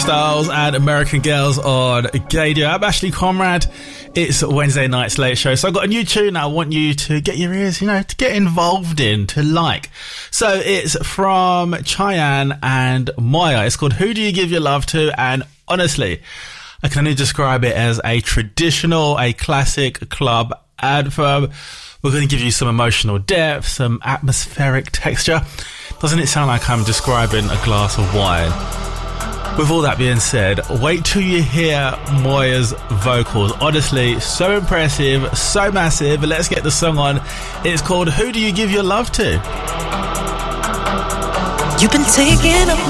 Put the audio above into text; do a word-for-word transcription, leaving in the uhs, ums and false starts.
Styles and American Girls on Gadio. I'm Ashley Conrad. It's Wednesday night's late show. So I've got a new tune I want you to get your ears, you know, to get involved in, to like. So it's from Cheyenne and Maya. It's called Who Do You Give Your Love To? And honestly, I can only describe it as a traditional, a classic club anthem. We're going to give you some emotional depth, some atmospheric texture. Doesn't it sound like I'm describing a glass of wine? With all that being said, wait till you hear Moya's vocals. Honestly, so impressive, so massive. Let's get the song on. It's called Who Do You Give Your Love To? You've been taking up